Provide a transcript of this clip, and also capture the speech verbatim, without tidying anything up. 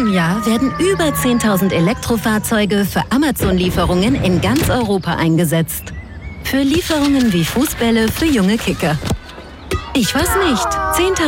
diesem Jahr werden über zehntausend Elektrofahrzeuge für Amazon-Lieferungen in ganz Europa eingesetzt. Für Lieferungen wie Fußbälle für junge Kicker. Ich weiß nicht, zehntausend